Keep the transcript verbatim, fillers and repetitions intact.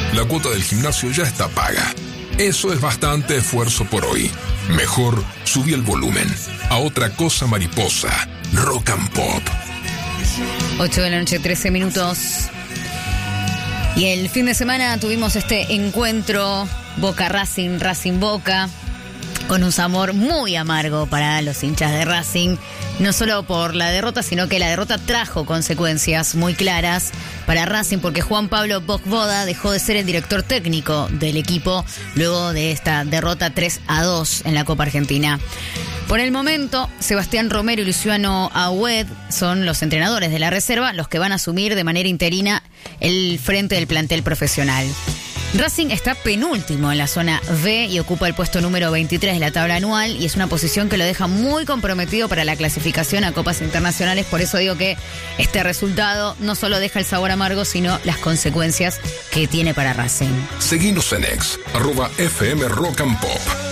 La cuota del gimnasio ya está paga. Eso es bastante esfuerzo por hoy. Mejor subí el volumen. A otra cosa mariposa. Rock and Pop. ocho de la noche, trece minutos. Y el fin de semana tuvimos este encuentro Boca Racing, Racing Boca, con un sabor muy amargo para los hinchas de Racing, no solo por la derrota, sino que la derrota trajo consecuencias muy claras para Racing, porque Juan Pablo Vojvoda dejó de ser el director técnico del equipo luego de esta derrota tres a dos en la Copa Argentina. Por el momento, Sebastián Romero y Luciano Agüed son los entrenadores de la reserva, los que van a asumir de manera interina el frente del plantel profesional. Racing está penúltimo en la zona B y ocupa el puesto número veintitrés de la tabla anual, y es una posición que lo deja muy comprometido para la clasificación a copas internacionales. Por eso digo que este resultado no solo deja el sabor amargo, sino las consecuencias que tiene para Racing. Seguinos en ex, arroba F M Rock and Pop.